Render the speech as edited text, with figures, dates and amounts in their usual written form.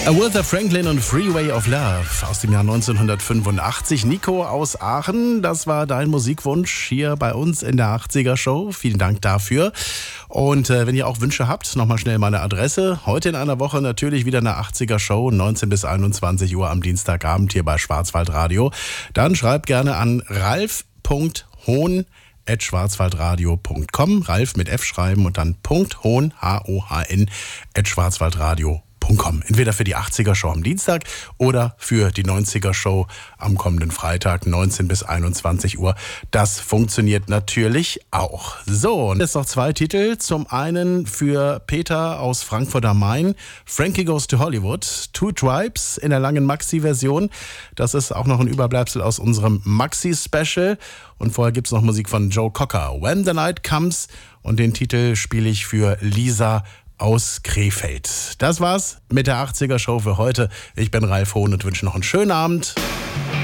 Aretha Franklin und Freeway of Love aus dem Jahr 1985. Nico aus Aachen, das war dein Musikwunsch hier bei uns in der 80er Show. Vielen Dank dafür. Und wenn ihr auch Wünsche habt, nochmal schnell meine Adresse. Heute in einer Woche natürlich wieder eine 80er Show, 19 bis 21 Uhr am Dienstagabend hier bei Schwarzwaldradio. Dann schreibt gerne an ralf.hohn@schwarzwaldradio.com. Ralf mit F schreiben und dann .hohn, H-O-H-N, @schwarzwaldradio.com. Entweder für die 80er Show am Dienstag oder für die 90er Show am kommenden Freitag 19 bis 21 Uhr. Das funktioniert natürlich auch. So, und jetzt noch zwei Titel. Zum einen für Peter aus Frankfurt am Main, Frankie Goes to Hollywood, Two Tribes in der langen Maxi-Version. Das ist auch noch ein Überbleibsel aus unserem Maxi-Special. Und vorher gibt es noch Musik von Joe Cocker, When the Night Comes. Und den Titel spiele ich für Lisa aus Krefeld. Das war's mit der 80er Show für heute. Ich bin Ralf Hohn und wünsche noch einen schönen Abend.